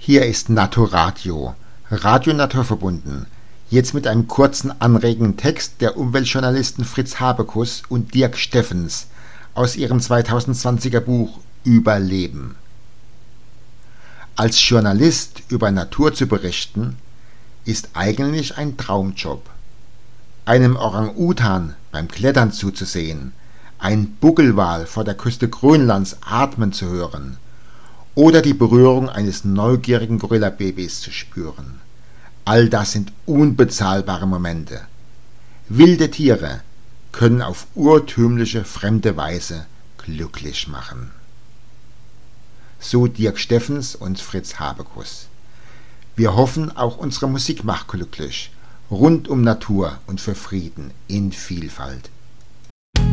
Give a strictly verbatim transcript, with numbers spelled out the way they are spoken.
Hier ist Naturadio, Radio naturverbunden, jetzt mit einem kurzen anregenden Text der Umweltjournalisten Fritz Habekus und Dirk Steffens aus ihrem zweitausendzwanziger Buch Überleben. Als Journalist über Natur zu berichten, ist eigentlich ein Traumjob. Einem Orang-Utan beim Klettern zuzusehen, ein Buckelwal vor der Küste Grönlands atmen zu hören oder die Berührung eines neugierigen Gorillababys zu spüren. All das sind unbezahlbare Momente. Wilde Tiere können auf urtümliche fremde Weise glücklich machen. So Dirk Steffens und Fritz Habekus. Wir hoffen, auch unsere Musik macht glücklich, rund um Natur und für Frieden in Vielfalt.